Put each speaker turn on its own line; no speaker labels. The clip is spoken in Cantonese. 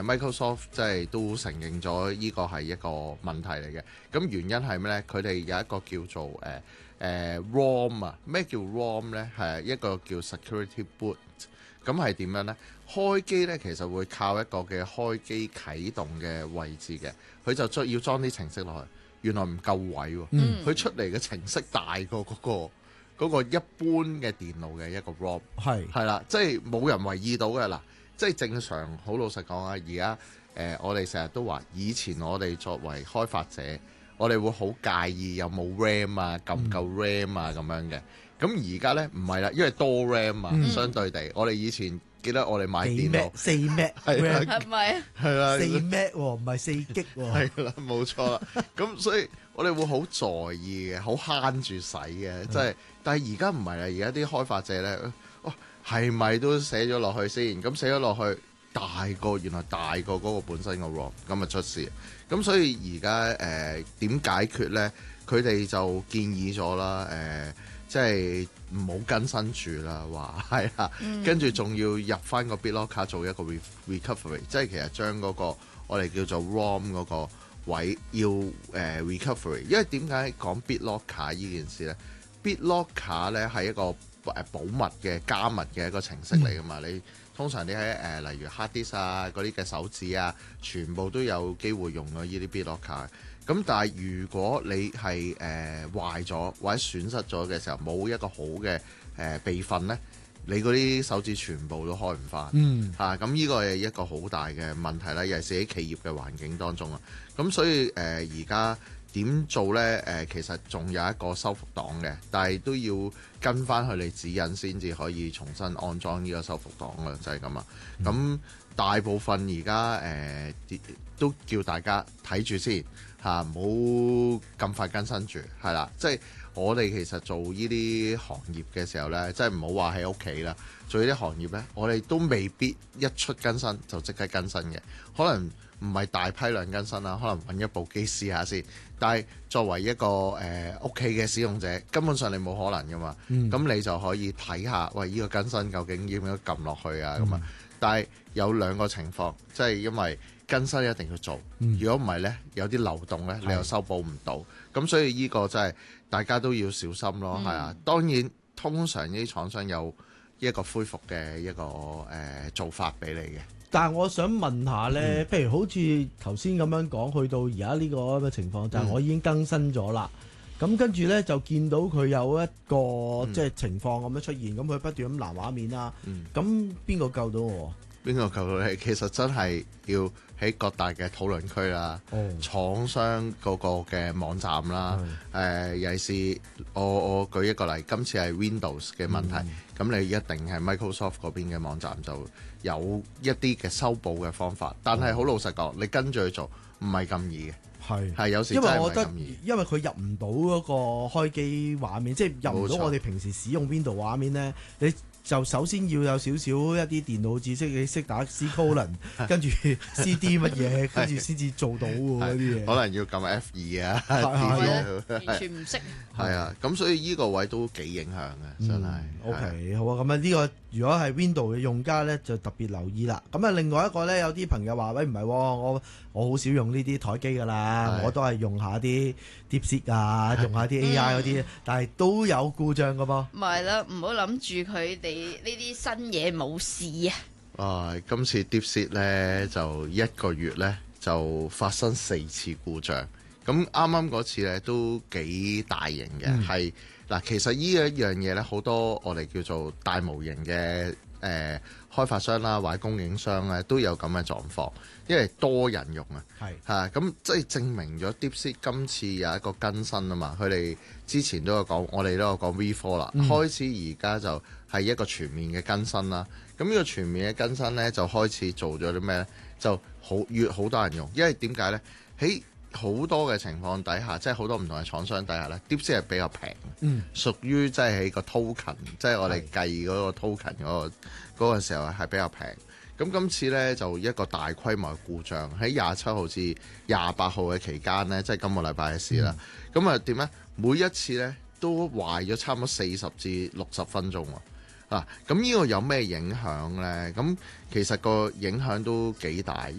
Microsoft 即係都承認咗呢個係一個問題嚟嘅。咁原因係咩呢？佢哋有一個叫做ROM 啊，咩叫 ROM 呢？係一個叫 Security Boot。咁係點樣呢？開機呢，其實會靠一個嘅開機啟動嘅位置嘅，佢就要裝啲程式落去，原來唔夠位喎。佢出嚟嘅程式大過嗰個一般嘅電腦嘅一個 ROM， 係啦，即係冇人為意到嘅嗱。即係正常，好老實講啊，而家我哋成日都話，以前我哋作為開發者，我哋會好介意有冇 RAM 啊，夠唔夠 RAM 啊咁樣嘅。咁而家呢，唔係啦，因為多 RAM 啊，相對地，我哋以前記得我哋買電腦
4 M
係咪啊？
係啦
，4 M 唔係4 G 喎。
係啦，冇錯啦。咁所以我哋會好在意嘅，好慳住使嘅，即係。但係而家唔係啦，而家啲開發者呢。係咪都寫咗落去先？咁寫咗落去原來大過嗰個本身個 ROM， 咁啊出事。咁所以而家點解決呢？佢哋就建議咗啦，即係唔好更新住啦，話係啦，跟住仲要入翻個 BitLocker 做一個 recovery， 即係其實將嗰個我哋叫做 ROM 嗰個位要recovery。因為點解講 BitLocker 呢件事呢？BitLocker 呢係一個保密嘅加密嘅一個程式嚟噶嘛。你通常你喺例如 hard disk 啊嗰啲嘅手指啊，全部都有機會用到呢啲 BitLocker。咁但係如果你係壞咗或者損失咗嘅時候，冇一個好嘅備份呢，你嗰啲手指全部都開唔翻。咁呢個係一個好大嘅問題啦，尤其是喺企業嘅環境當中啊。咁所以而家點做呢？其實仲有一個修復檔嘅，但係都要跟翻佢哋指引先至可以重新安裝呢個修復檔啦，就係咁啊。咁大部分而家都叫大家睇住先嚇，唔好咁快更新住，係啦。即係我哋其實做呢啲行業嘅時候呢，即係唔好話喺屋企啦，做呢啲行業呢，我哋都未必一出更新就即刻更新嘅，可能唔係大批量更新啦，可能揾一部機試下先。但係作為一個屋企嘅使用者，根本上你冇可能噶嘛。咁你就可以睇下，喂，呢個更新究竟要唔要撳落去啊？咁啊，但係有兩個情況，即係因為更新一定要做，如果唔係呢，有啲漏洞呢，你又修補唔到。咁所以呢個真係大家都要小心咯，係啊。當然，通常呢啲廠商有一個恢復嘅一個做法俾你嘅。
但係我想問下呢，譬如好似頭先咁樣講，去到而家呢個咁嘅情況，就係我已經更新咗啦。咁跟住呢，就見到佢有一個即係情況咁樣出現，咁佢不斷咁藍畫面啦。咁邊個救到我？
邊個救到你？其實真係要喺各大嘅討論區啦，廠商嗰個嘅網站啦，尤其是我舉一個例，今次係 Windows 嘅問題，咁你一定係 Microsoft 嗰邊嘅網站就有一啲嘅修補嘅方法，但係好老實講，你跟住去做唔係咁易嘅。係有時真係唔係咁易，
因為佢入唔到嗰個開機畫面，即係入唔到我哋平時使用 Windows 畫面呢。你就首先要有少少一啲電腦知識，你識打 C colon， 跟住 CD 乜嘢，跟住先至做到嗰啲嘢。
可能要撳 F2 啊，
完全唔識。
係啊，咁所以呢個位都幾影響嘅，真係。
OK， 好啊，咁啊呢個如果係 Windows 嘅用家咧，就特別留意啦。咁啊，另外一個咧，有啲朋友話：喂，唔係，我好少用呢啲台機噶啦，我都係用下啲 DeepSeek 啊，用下啲 AI 嗰啲，但係都有故障噶噃。
唔係啦，唔好諗住佢哋呢啲新嘢冇事啊！
今次 DeepSeek 咧就一個月咧就發生4次故障。咁啱啱嗰次咧都幾大型嘅，係嗱，其實呢一樣嘢咧，好多我哋叫做大模型嘅開發商啦，或者供應商咧都有咁嘅狀況，因為多人用啊，咁即係證明咗 DeepSeek 今次有一個更新啊嘛，佢哋之前都有講，我哋都有講 V4 啦，開始而家就係一個全面嘅更新啦。咁呢個全面嘅更新咧就開始做咗啲咩咧？就好多人用，因為點解咧？喺好多嘅情況底下，即係好多唔同嘅廠商底下咧，DeepSeek 係比較平，屬於即係喺個 token， 即係我哋計嗰個 token 嗰個時候係比較平。咁今次咧就一個大規模嘅故障喺27號至28號嘅期間咧，即係今個禮拜嘅事啦。咁啊點咧？每一次咧都壞咗差唔多40至60分鐘喎。咁呢個有咩影響咧？咁其實個影響都幾大，因